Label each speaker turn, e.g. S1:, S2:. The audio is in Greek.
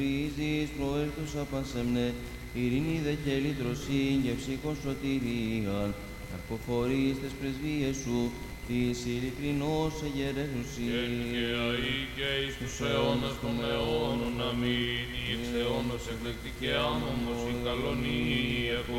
S1: Πρίζεις προέλθουσα πασεμνέ, ειρήνη δε και λύτρωση, γευσίκον σωτηρίαν, καρποφορείς τες πρεσβείες σου, της ειλικρινώς εγεραίνουσης.
S2: Και αεί και εις τους αιώνας των αιώνων, αμήν. Εις αιώνος εκλεκτικέ άμωμος, η καλονή,